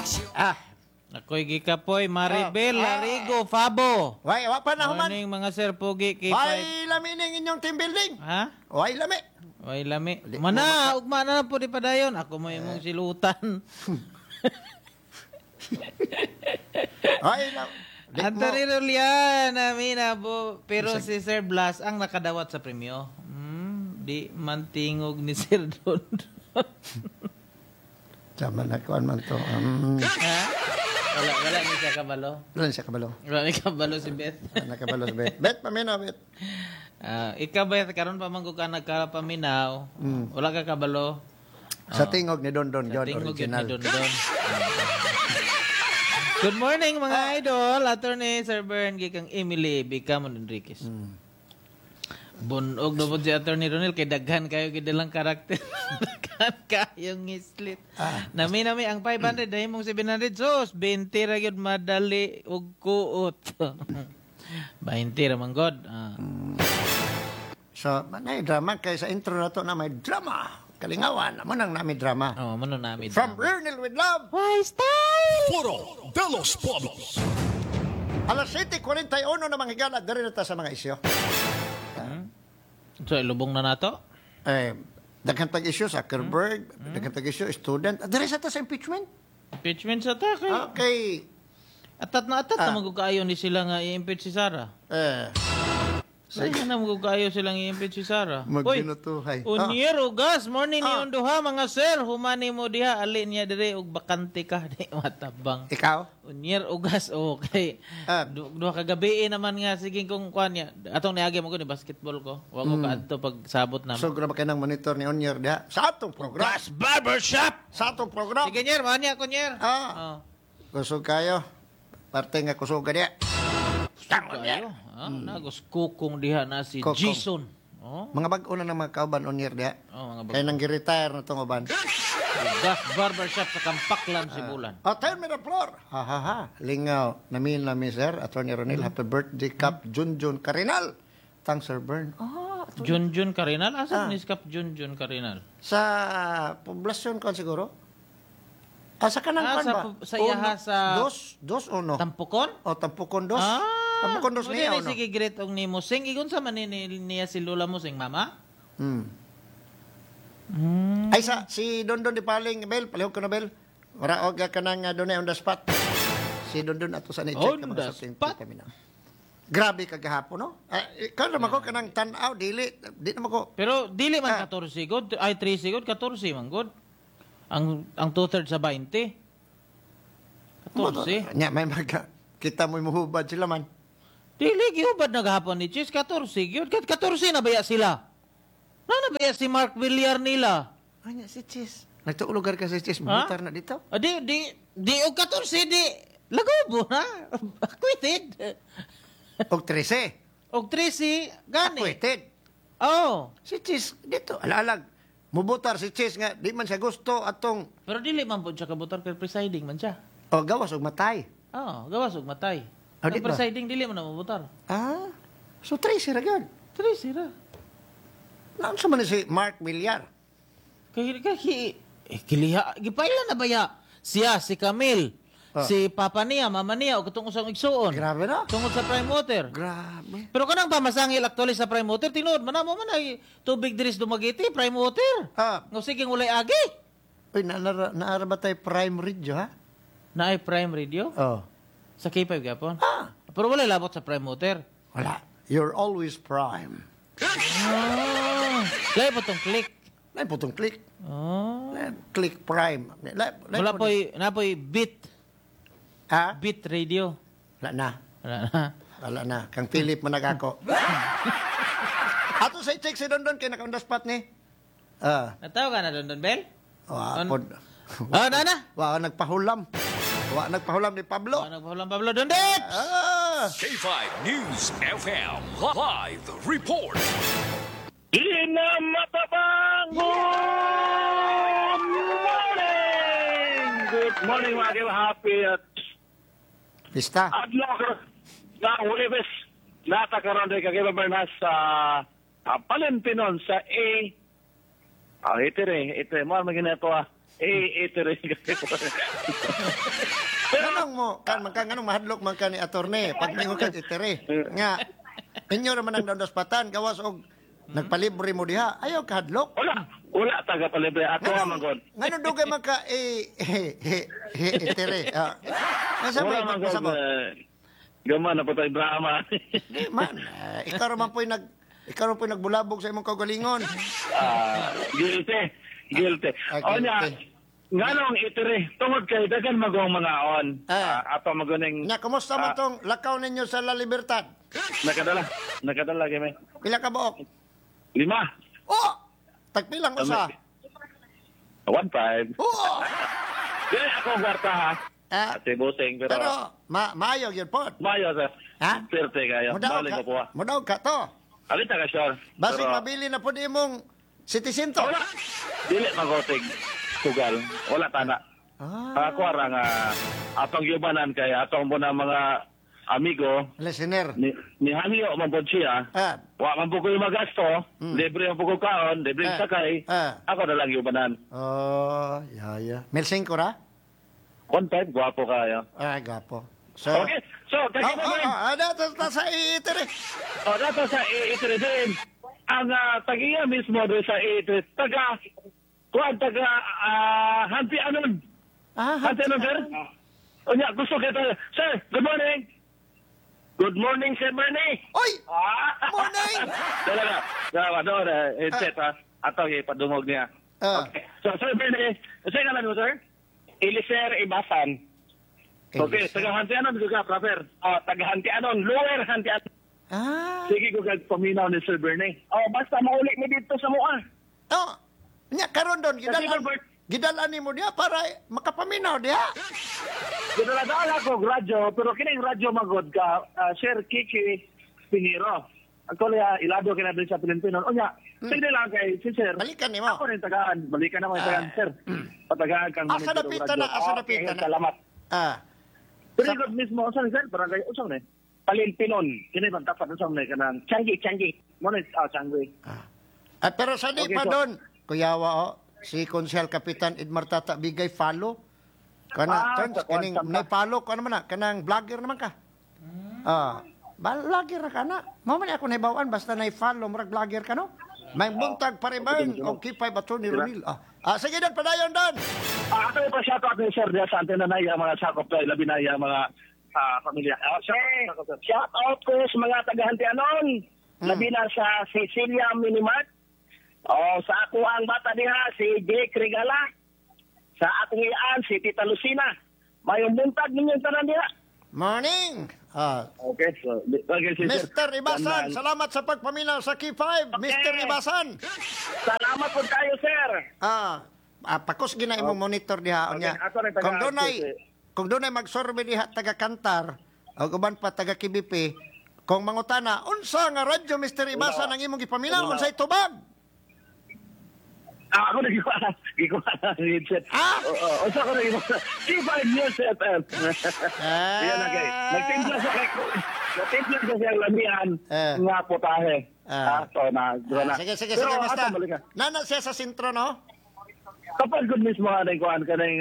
Ah, Ako'y gikapoy, Maribel, Larigo, Fabo. wa pa na human. Morning mga sir, Pugi, K5. Way lami ning inyong team building. Ha? Way lami. Way lami. Mana, ugma na po di pa dayon. Ako mo imong silutan. Way lami. Anthony Rulian, Amina po. Pero si Sir Blas ang nakadawat sa premyo. Di mantingog ni Sir Don. Sama na kuan man to. Ha? Wala ni siya kabalo. Wala siya kabalo. Wala ni kabalo si Beth. Nakabalo si Bet. Bet pamina Bet. Ikaw Beth, karon pa man ko ka nagkapaminaw. Wala ka kabalo. Sa tingog ni Don Don Sa John tingog yun original. ni Don Don. Good morning mga idol. Attorney Sir Bern, gikang Emily Bicamon Enriquez. Bunog na po si Attorney Ronel, kay daghan kayo kidalang karakter. Daghan kayong islit. Nami ang 500, dahil mong 700 sos, 20 ra yun madali ug kuot. 20 ra man god. So, manay drama kay sa intro na to na may drama. Kalingawan, naman ang nami drama. Oh, mano namin. From Ernil with Love. Why style? Foro de los Pueblos. Alas 7:41 na mga higala, dari na ta sa mga isyo. So, ilubong na nato? Daghan tag-isyo sa Zuckerberg, daghan tag-isyo student. Dari sa ta sa impeachment. Impeachment sa ta kay. Okay. Atat na magkaayo ni sila nga i-impeach si Sara. Sige na magkaayo silang i-impeach si Sara. Magbinutuhay. Unyer ugas, morning ni unduha mga sir, humani mo diha ali niya dire og bakante ka di matabang. Ikaw? Unyer ugas okay. Duha ka gabi naman nga sige kung kuan niya. Atong niagi mo ko ni basketball ko. Wa ko kaadto pag sabot na. So, graba kayo ng monitor ni Onyer diha. Sa atong program. Gas Barbershop. Sa atong program. Sige nyer, man niya ko nyer. Kusog kayo. Parte nga kusog ka diha. Kayo. Nagos kukong diha na si Kukong. Jason. Mga bag-o na ng mga kauban Onyer diha. Mga Kaya nang gi-retire na itong uban. Gas Barbershop sa Kampaklan, Sibulan. Turn me the floor. Ha ha ha. Lingaw. Namin sir. Attorney Ronel. Happy birthday, Cap Junjun Carinal. Tang Sir Bern. Junjun Carinal? Asa ni Kap Junjun Carinal? Sa poblasyon ko siguro. Sa kanang kan ba? Sa iyaha sa... Dos o no? Tampukon? O tampukon dos. Tampukon dos niya o no? Sige, great og ni Musing. Igon sa man niya si Lola Musing, mama? Ay si Dondon di paling Bel, palihog ko na Bel. Wara og ka nang doon on the spot. Si Dondon ato sa ni check On the spot? Grabe kagahapon no? Ikaw naman ko kanang tan-aw dili naman ko. Pero dili man 14 god, ay 3 sigod 14 man god. Ang 2/3 sa 20. 14. Nya may kita mo muhubad sila man. Dili gihubad na gahapon ni Chis 14 gyud. 14 na baya sila. Na baya si Mark Villar nila. Anya si Chis. Nagtuulugar ka si Chis, butar na dito. Di og 14 di lagobo na. Acquitted. Og 13. Og 13 gani. Acquitted. Oh. Si Chis dito alalag. Mubutar si Chis nga di man siya gusto atong Pero dili man po siya kabutar kay presiding man siya. gawas og matay. Gawas og matay. Ah, Ang di ba? presiding dili man na mabutar. So 13 ra gyud. 13 ra. Naan sa man si Mark Villar? Kiliha, gipailan na baya siya, si Camille, si Papa niya, Mama niya, o katong usang igsuon. Grabe na. Tungod sa prime water. Grabe. Pero kanang pamasangil actually sa prime water, tinuod, manamo man ay tubig diris dumagiti, prime water. Nga sige ulay agi. Uy, naara ba tayo prime radio, ha? Na ay prime radio? Sa K5 gapon? Pero wala labot sa prime water. Wala. You're always prime. Lay po tong click. Lay po itong click. Click prime. Wala po'y beat. Beat radio. Wala na. Wala na. Wala na. Kang Philip managako. Ato sa i-check si Dondon kay naka-on the spot ni. Natawa ka na Don Bell? Nana? Nagpahulam. Nagpahulam ni Pablo. Nagpahulam Pablo Dondet! K5 News FM Live Report. Matabang! Good morning, mga kayo. Happy at Pista. adlaw na Hulibes. Natakaroon din kagiba Bernas sa Palimpinon sa ito rin. Mo maging ito ito rin. mo kan nganong mahadlok man ka ni attorney pag mingon ka itere. Nga inyo naman ang dadospatan gawas og nagpalibre mo diha. Ayaw ka hadlok. Wala taga palibre ato man god. Ngano dugay man ka itere. Nasa Wala man god. Gaman na pa tayo drama. Di man. Ikaw man po'y nagbulabog sa imong kaugalingon. Guilty. O niya, nganong itiri, tungod kay dagan magong mga on. Ato maguning Nya, kumusta man tong lakaw ninyo sa La Libertad? nakadala kami. Pila ka buok? 5. Oh! Tagpilang usa. 1.5. Oo! Dili ako kwarta ha. Ate Busing, pero Maayo yun po. mayo sa Ha? perte kayo. Balik ko po. Mudaw ka to. Alita ka sure. Basig mabili na po di mong citizen to. Wala. Dili magotig. Sugal. Wala tana. Ako arang atong yubanan kay atong muna mga amigo Listener. ni Hangyo man po siya. Wa man po ko yung magasto. Libre man po ko kaon. Libre sakay. Ako na lang yubanan. Oh, yeah. Mil 5 ra? 1.5, guwapo kayo. Gapo. So, Okay. So, kaya naman. dato sa itere. O, dato sa iitire din. Ang tagiya mismo doon sa iitire, taga Hanti Anon. Hanti Anon, sir? O niya, gusto kita. Sir, good morning. Good morning, Sir Bernie. Oy! Morning! Dalawa, doon, headset, ha? Ato, ipadungog niya. Okay. So, Sir Bernie, sa'yo nga lang mo, sir? Eliser Ibasan. Okay, taga Hanti Anon, juga, proper. Taga Hanti Anon, lower Hanti Anon. Sige ko kag paminaw ni Sir Bernie. Basta maulit mi dito sa mua. Nya karon doon gidalan nimo diha para makapaminaw diha. Gidala ko radyo, pero kining radyo magod ka, Sir Kiki Piniro. Actually, ilado kina din sa Pilipino. Onya, sige lang kay si Sir. Balikan nimo. Ako rin tagaan. Balikan naman tagaan, Sir. Patagaan kang Asa napita na. Salamat. Very good mismo, sir, para kay usang ni. Palimpinon, kini man tapat usang ni kanang Changi. Mo ni Changi. Pero sa di Okay, pa so- doon, kuyawa si Konsyal Kapitan Edmar Tata bigay follow. Kana turns sa kining kwan, nay follow ko naman na kanang vlogger naman ka. Vlogger ka na. Mo man ako nahibawan basta nay follow murag vlogger ka no. May buntag pareban og kipay bato ni Ronil. Sige dan padayon dan. Ako yung pa-shoutout ni Sir Diaz sa antena na yung mga sakop tayo, labi na yung mga pamilya. Sir, shoutout ko sa mga taga-Hantianon. Labi na sa Cecilia Minimart. Sa ako ang bata niya, si Jake Regala. Sa ating iyaan, si Tita Lucina. Mayong buntag ninyong tanan niya. Morning. Okay, so, okay, si Sir. Mr. Ibasan, salamat sa pagpaminaw sa K5. Mr. Ibasan. Salamat po tayo, Sir. Pakos gina imo monitor diha Okay, nya. ato rin taga- Kung dunay magsurvey diha taga Kantar o uban pa taga KBP, kung mangutana unsa nga radyo Mr. Ibasan ang imong gipaminaw unsay tubag? Ako na gikuha ng headset. Unsa ko na gikuha? K5 News FM. Yan na kay. Nagtimpla sa siya lamihan nga putahe. So na. Sige basta. Nana siya sa sentro no? Kapag good mismo ka na ikuhan ka na yung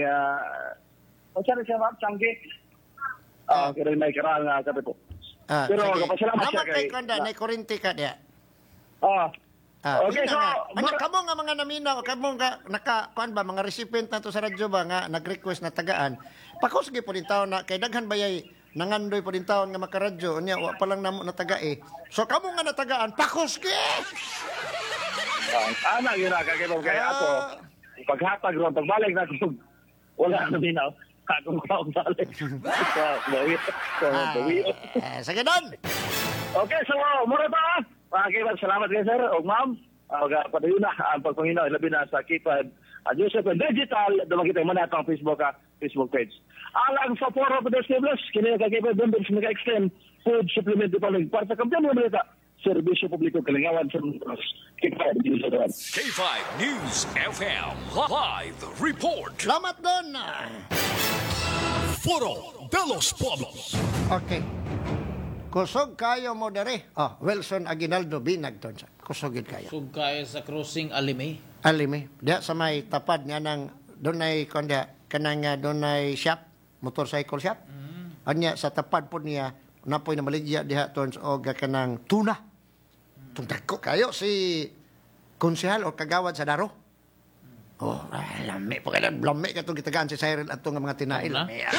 siya ma'am, Changi. Kaya may karaan nga ka po. Pero kapasalamat siya kay... Namatay ko na kurinti ka diya. Okay, so... Kamo nga mga naminaw, kamo nga kuan ba, mga recipient na to sa radyo ba nga nag-request na tagaan, pakusgi po din taon na, kay daghan bayay, nangandoy po din taon nga makaradyo, niya, wa pa lang namo nataga So kamo nga natagaan, pakusgi! Ana, yun na, kaya ako, paghatag ron, pagbalik na kung wala na minaw, akong balik. Sige doon! Okay, so, mura pa. Salamat kayo, sir. O, ma'am. Padayon na ang pagpanginaw. Labi na sa K5. Joseph Digital. Dumakita mo na itong Facebook page. Alang sa Foro of the Stables, kinaya ka K5 members nag-extend food supplement deposit para sa kampiyan mo nito. Serbisyo Publiko Kalingawan sa K5 News. K5 News FM Live Report. Salamat doon! Foro de los Pueblos. Okay. Kusog kayo mo dere. Wilson Aguinaldo Binagton. Kusogin kayo. Sug kayo sa crossing Alime. Alimi. Diya sa may tapad nga ng dunay konda kanang dunay shop motorcycle shop. Anya sa tapad po niya napoy na maligya diha turns og kanang tuna. Tungtako kayo si konsehal o kagawad sa Daro. Oh, lami po kaya lami ka itong gitagaan si Cyril at itong mga tinail. Tuna? Lami,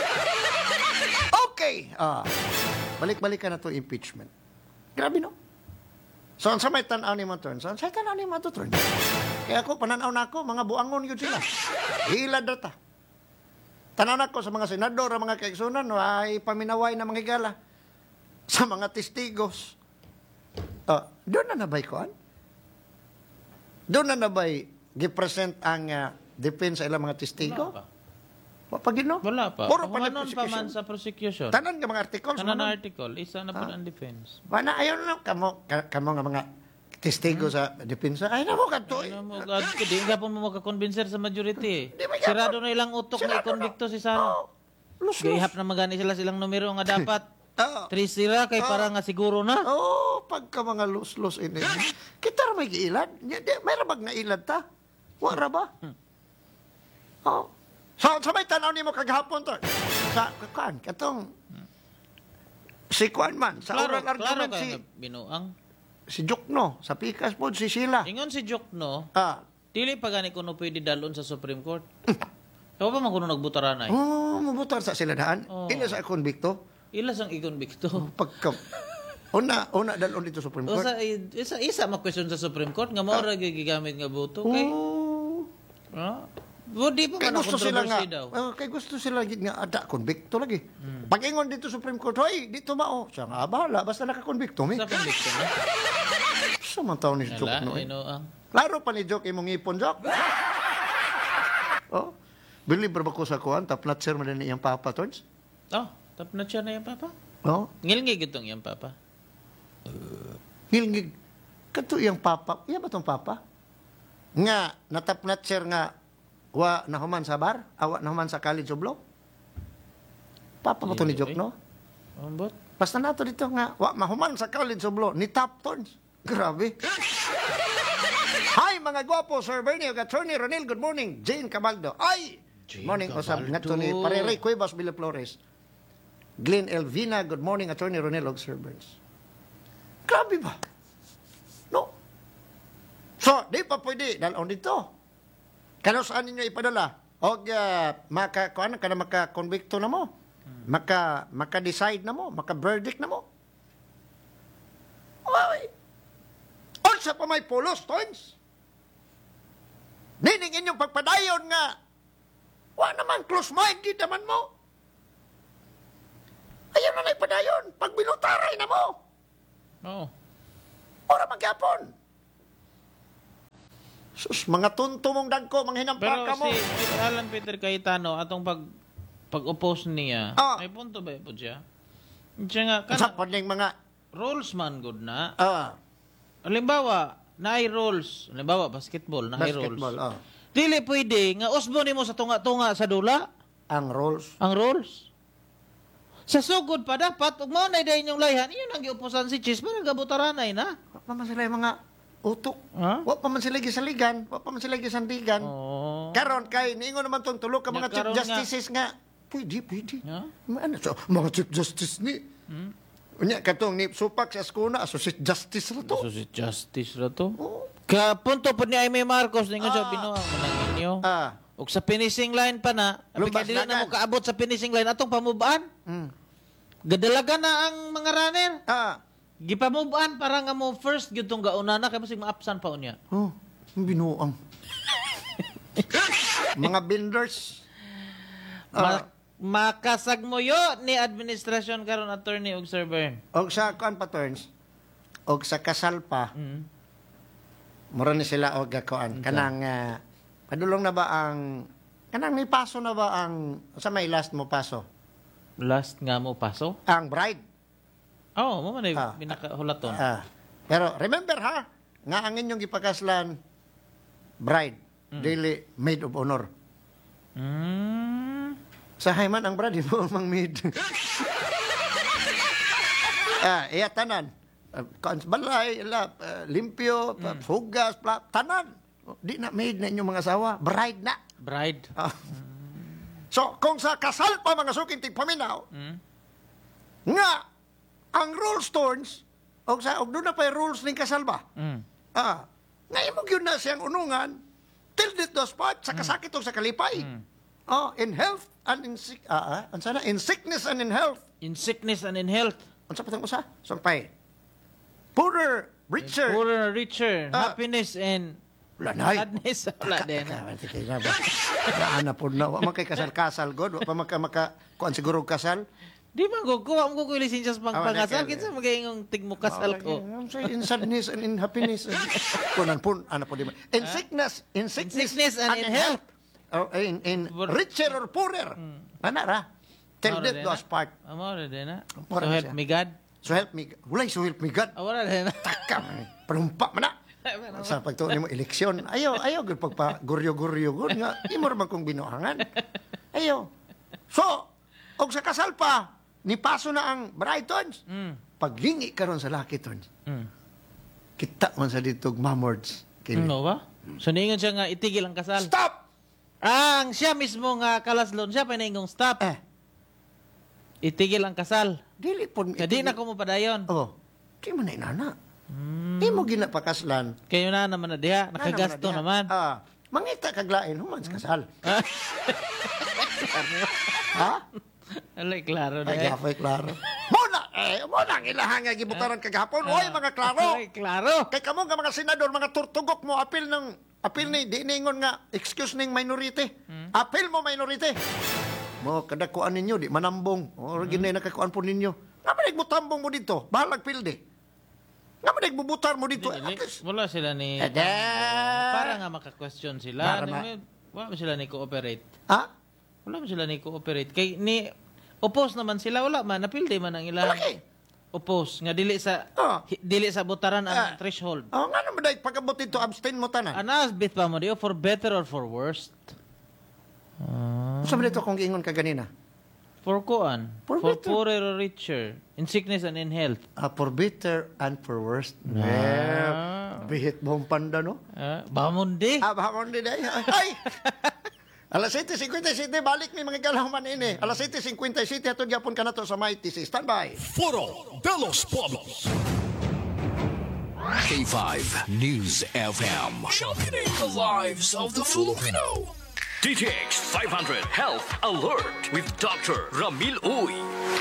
Okay. Balik-balikan na to impeachment. Grabe no? So, sa may tanaw ni mga turns, sa tanaw ni mga turns. Kaya ako, pananaw na ako, mga buangon yun sila. Hilad data. Tanaw na ako sa mga senador, mga kaigsunan, ay paminaway na mga higala. Sa mga testigos. Doon na nabay koan? Doon na nabay gipresent ang defense sa ilang mga testigo? Wala pa. Pagino? Wala pa. Puro pa Kumanon pa man sa prosecution. Tanan nga mga articles. Tanan manon. na article, isa na po ang defense. Wala, ayaw lang kamo nga mga testigo sa depensa. Ay, namo ka to. Ano mo, God, di nga po mo makakonvincer sa majority. Di ba Sirado na ilang utok na ikonbikto si Sara. Lus-lus. Gihap na magani sila silang numero nga dapat. Oo. 3 sira kay para nga siguro na. Pagka mga lus-lus ini. Kita ra may giilad. May rabag na ilad ta. Wala ba? Oh. So, may tanaw ni mo kagahapon to. Sa, katong, si Kuan man, sa Klaro, oral klaro argument, ka nga binuang. si Jukno, sa Pikas po, si Sheila. Ingon si Jokno, Dili dili pa gani kuno pwede dalon sa Supreme Court. Ikaw pa man kuno nagbutaranay. mabutar sa sila daan. Oh. Ila sa konbikto. Ila sang ikonbikto. Pagka, una dalon dito sa Supreme O Court. sa isa ma-question sa Supreme Court nga mao ra gigamit nga boto kay. Di pa Kay man gusto sila nga, controversy daw. kay gusto sila nga ada konbikto lagi. Pag ingon dito Supreme Court, hoy, dito mao. Siya nga, bahala, basta nakakonbikto mi. Sa conviction na. Sa man taon ni Jok, Wala, no? inuang. Klaro pa ni Jok, imong ipon, Jok. Believe ba ko sa kuhan, tapnatser man din iyang papa, Tons? Oh, tap na siya na yung papa. Ngilngig itong yung papa. Ngilngig. Kato iyang papa, iya ba tong papa? Nga, natapnatser nga, wa nahuman sa bar, awa nahuman sa college of law. Papa ba to ni Jok, no? Ambot. Basta nato dito nga, wa mahuman sa college of law, ni top Tons. Grabe. Hi, mga gwapo, Sir Bernie, Attorney Ronel, good morning. Jane Cabaldo. Ay! Jane Morning, Osab. Nga to ni Cabaldo. Pareray Cuevas Villa Flores. Glenn Elvina, good morning, Attorney Ronel, og Sir Burns. Grabe ba? No? So, di pa pwede, dalon dito. Kano saan ninyo ipadala? Og kuan ka na maka-convicto na mo. Maka-decide na mo, maka-verdict na mo. Ay! Unsa pa may pulos, Tons? Nining inyong pagpadayon nga, wa naman, close-minded naman mo. Ayaw na naipadayon, pag binutaray na mo. Oo. Ora magyapon. Sus, mga tunto mong dagko, mga Pero hinampaka mo. si Alan Peter Cayetano, atong pag-oppose niya, may punto ba po siya? Siya nga, Sa kana, pwedeng mga, rules man good na. halimbawa, Na rules. Halimbawa, basketball, na rules. basketball, Dili pwede nga usbo nimo sa tunga-tunga sa dula ang rules. ang rules. Sa sugod pa dapat ug mao na day inyong layhan, iyon ang giupusan si Chis para gabutaranay na. Wa pa man sila yung mga utok. Ha? Wa pa man sila gisaligan. Wa pa man sila gisandigan. Oh. Karon kay niingon naman tong tulo ka mga chief Nagkaroon nga. justices nga. Pwede. Ha? Ano so, mga chief justice ni. Unya katong ni Supak sa Ascuna, associate justice ra to. So si Justice ra to. Oh. Ka punto pod ni Aimee Marcos ningon sa binuang manang inyo. Ug sa finishing line pa na, Lumbas dili na dagan. mo kaabot sa finishing line atong pamubaan. Gadalaga na ang mga runner. Gipamubaan para nga mo first gyud tong gaunana kay basig maapsan pa unya. Binuang. Mga builders. Makasagmuyo ni administrasyon karon attorney ug Sir Bern. Og sa kuan patterns, og sa kasal pa, mura ni sila og kuan. Kanang, padulong na ba ang, kanang may paso na ba ang, sa may last mo paso? Last nga mo paso? Ang bride. Oh, mo man binakahulaton. Pero remember ha, nga ang inyong ipakaslan, bride, dili maid of honor. Sa hayman ang bride, mo mang maid. Iya tanan. Balay, limpyo, hugas, tanan. Di na maid na inyong mga asawa, bride na. Bride. So, kung sa kasal pa mga suking tigpaminaw, nga, ang rules turns, og doon na pa yung rules ng kasal ba? Nga imog yun na siyang unungan, till death do us part, sa kasakit o sa kalipay. In health and in sickness and in health. In sickness and in health. Unsa patang usa? Sumpay. Poorer, richer. Poorer, richer. Happiness and Lanay. sadness. Wala din. Naana po na. Wa man kay kasal-kasal, God. Wa pa kuan siguro kasal. Di man ko, kuha mo ko lisensya sa pangasal. okay. Kinsa magayong tigmo kasal ko. In sadness and in happiness. Kunan po, ano po di ba? In sickness and in health. In richer or poorer. Ana ra. Till death do us part. Amora din na. Amora So na help siya. me God. So help me. Wala so help me God. Amora din na. Takam. Panumpa man na. Sa pagtuon mo eleksyon, ayaw gud pagpa guryo-guryo gud nga imo ra man kong binuangan. Ayaw. So, og sa kasal pa, ni paso na ang Brightons. Paglingi karon sa laki tons. Kita man sa dito mamords. No ba? So niingon siya nga itigil ang kasal. Stop. Ang siya mismo nga kalaslon siya pa naingong stop. Itigil ang kasal. Dili pud Kadi na ko mo padayon. Oh. Di man na inana. Imo ginapakaslan. Kayo na naman na diha, nakagasto naman. Mangita kaglain human sa kasal. Ha? Alay, klaro na Ay, gapoy klaro. Muna ang ilahan nga gibutaran kagahapon. Oy, mga klaro. Alay, klaro. Kay kamo nga mga senador, mga turtugok mo, apil ni, di ningon nga, excuse ning minority. Apil mo minority. Mo, kadakuan ninyo, di manambong. O, ginay nakakuan po ninyo. Nga man nagbutambong mo dito, bahalag pilde. Nga man nagbubutar mo dito. At least, Wala sila ni... Ada. Para nga maka-question sila. Para Wala mo sila ni cooperate. Ha? Wala mo sila ni cooperate. Kay ni... Oppose naman sila. Wala man. Napildi man ang ilang... Malaki. Oppose. Nga dili sa... Ah. Dili sa butaran ang threshold. Oh, nga naman dahil pagkabot dito, abstain mo tanan. Anasbit pa mo diyo for better or for worst? Sabi dito kung giingon ka ganina. For kuan? For For better. poorer or richer? In sickness and in health? For better and for worse. Well, bihit mo ang panda, no? Bamundi? Bahamon din ay. Ay! Alas 7:57, balik ni mga galaman ini. Alas 7:57, hatod yapon ka na to sa Mighty C. Stand by. Foro de los Pueblos. K5 News FM. Championing the lives of the Filipino. DTX 500 Health Alert with Dr. Ramil Uy.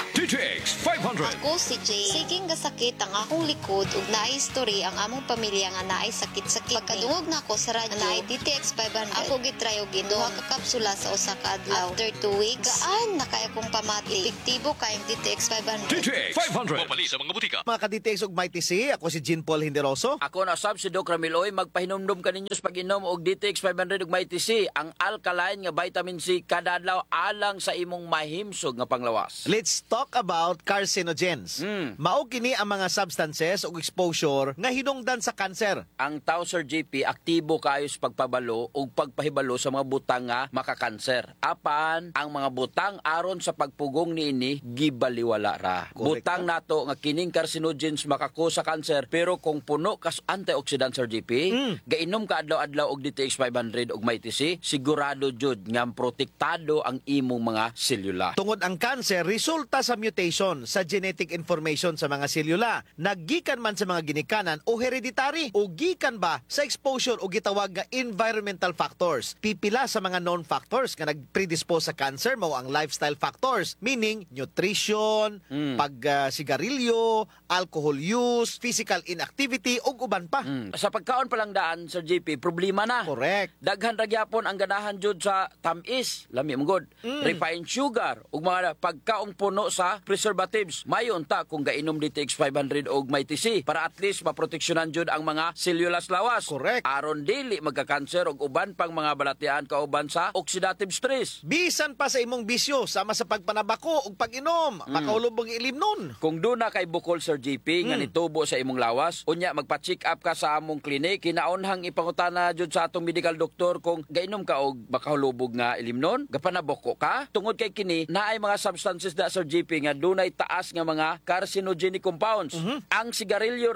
DTX 500. Ako si Jay. Siging gasakit ang akong likod ug naay history ang among pamilya nga naay sakit-sakit. Pagkadungog na ako sa radyo, naay DTX 500. Ako gitry og ginuha ka kapsula sa usa ka adlaw. After 2 weeks, gaan na kay akong pamati. Epektibo kayong DTX 500. DTX 500. Mapali sa mga butika. Mga ka-DTX ug Mighty C, ako si Jean Paul Hinderoso. Ako na sab si Doc Ramiloy, magpahinumdum ka ninyo sa pag-inom og DTX 500 ug Mighty C, ang alkaline nga vitamin C kada adlaw alang sa imong mahimsog nga panglawas. Let's talk about carcinogens. Mao kini ang mga substances ug exposure nga hinungdan sa cancer. Ang tao, Sir JP, aktibo kayo sa pagpabalo ug pagpahibalo sa mga butang nga makakanser. Apan, ang mga butang aron sa pagpugong niini gibaliwala ra. Correct. Butang nato nga kining carcinogens makako sa kanser, pero kung puno kas antioxidant, Sir JP, gainom ka adlaw-adlaw og DTX 500 ug Mighty C, sigurado jud nga protektado ang imong mga selula. Tungod ang cancer resulta sa mutation sa genetic information sa mga selula. Naggikan man sa mga ginikanan o hereditary o gikan ba sa exposure o gitawag nga environmental factors. Pipila sa mga known factors nga nagpredispose sa cancer mao ang lifestyle factors, meaning nutrition, pag-sigarilyo, alcohol use, physical inactivity ug uban pa. Sa pagkaon pa lang daan, Sir JP, problema na. Correct. Daghan ra gyapon ang ganahan jud sa tamis, lami mong refined sugar ug mga pagkaong puno sa preservatives. Mayon ta kung gainom DTX 500 og Mighty C para at least maproteksyonan jud ang mga sellulas lawas. Correct. Aron dili magka-cancer og uban pang mga balatian kauban sa oxidative stress. Bisan pa sa imong bisyo sama sa pagpanabako ug pag-inom, makahulubog ilim nun. Kung doon na kay bukol, Sir JP, nga nitubo sa imong lawas, unya magpa-check up ka sa among klinik, kinaunhang ipangutana jud sa atong medical doctor kung gainom ka og makahulubog nga ilimnon, gapanaboko ka. Tungod kay kini, naay mga substances da, Sir JP, nga dunay taas nga mga carcinogenic compounds. Ang sigarilyo ra,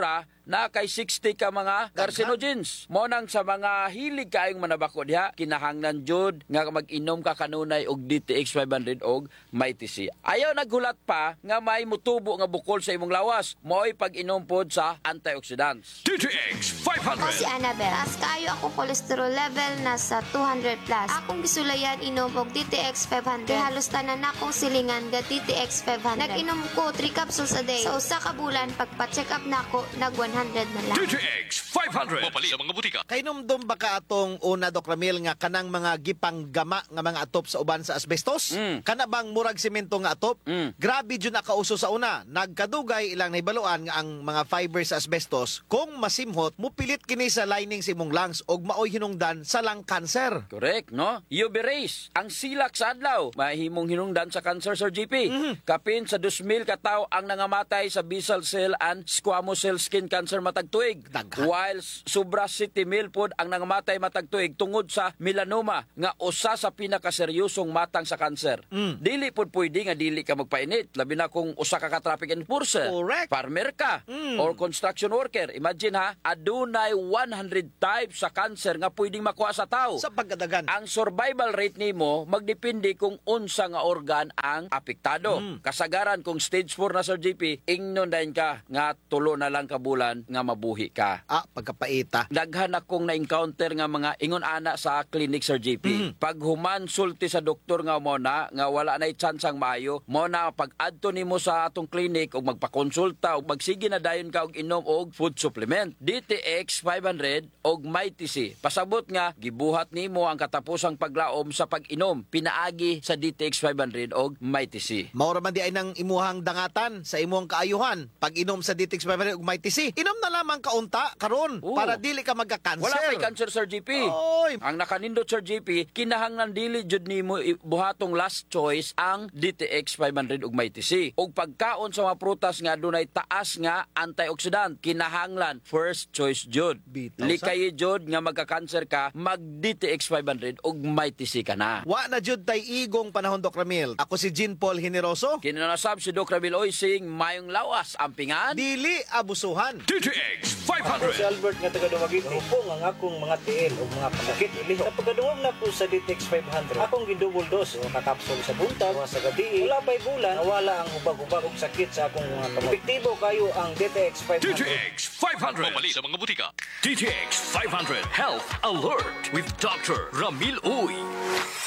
na kay 60 ka mga carcinogens. Mo nang sa mga hilig kayong manabako diha, kinahanglan jud nga mag-inom ka kanunay og DTX 500 og may TC. Ayaw naghulat pa nga may mutubo nga bukol sa imong lawas, mo'y pag-inom pod sa antioxidants. DTX Ako si 500. Annabel. As kaayo ako cholesterol level nasa 200 plus. Akong gisulayan inom og DTX 500. Kay halos tanan akong silingan ga DTX 500. Nag-inom ko 3 capsules a day. Sa usa ka bulan pagpa-check up nako nag 100 na lang. DTX 500. Mapali sa mga butika. Kay numdum ba ka atong una, Doc Ramil, nga kanang mga gipanggama nga mga atop sa uban sa asbestos? Kana bang murag semento nga atop? Grabe jud na kauso sa una. Nagkadugay ilang nahibaluan nga ang mga fibers sa asbestos kung masimhot mupilit kini sa lining sa imong lungs og maoy hinungdan sa lung cancer. Correct, no? UV rays, ang silak sa adlaw, mahimong hinungdan sa cancer, Sir GP. Kapin sa 2,000 katawo ang nangamatay sa basal cell and squamous cell skin cancer matag tuig. Daghan. While sobra 70,000 pod ang nangamatay matag tuig tungod sa melanoma nga usa sa pinakaseryosong matang sa cancer. Dili pod pwede nga dili ka magpainit, labi na kung usa ka traffic enforcer, Correct. farmer ka, or construction worker. Imagine ha, adunay 100 types sa cancer nga pwedeng makuha sa tao. Sa pagkadagan. Ang survival rate nimo magdepende kung unsa nga organ ang apektado. Kasagaran kung stage 4 na, Sir JP, ingnon dahin ka nga tulo na lang ka bulan nga mabuhi ka. Pagkapaita. Daghan akong na-encounter nga mga ingon ana sa clinic, Sir JP. Pag human sulti sa doktor nga mo na nga wala na'y chance ang maayo, mo na pag adto nimo sa atong clinic og magpakonsulta og magsige na dayon ka og inom og food supplement. DTX 500 og MyTC. Pasabot nga gibuhat nimo ang katapusang paglaom sa pag-inom pinaagi sa DTX 500 og MyTC. Maura man di ay nang imuhang dangatan sa imuhang kaayuhan. Pag inom sa DTX 500 ug may TC, inom na lamang kaunta karon Oo. para dili ka magka-cancer. Wala kay cancer, Sir JP. Oy. Ang nakanindot, Sir JP, kinahanglan dili jud nimo buhatong last choice ang DTX 500 ug MyTC. Ug pagkaon sa mga prutas nga dunay taas nga antioxidant, kinahanglan first choice jud. Bitaw sa- Likay jud nga magka-cancer ka, mag DTX 500 ug MyTC ka na. Wa na jud tay igong panahon, Doc Ramil. Ako si Jean Paul Generoso. Kinanasab si Doc Ramil Oysing, mayong lawas, ampingan. Dili abusuhan. DTX Ako si 500. Albert nga taga Dumaguete. Rupong ang akong mga tiil o mga pasakit iliho. Sa pagkaduwag na po sa DTX 500, akong gidouble dose o kakapsul sa buntag, o sa gabi. Wala pa'y bulan, nawala ang hubag-hubag og sakit sa akong mga kamot. Epektibo kayo ang DTX 500. DTX 500. Mapali sa mga butika. DTX 500 Health Alert with Dr. Ramil Uy.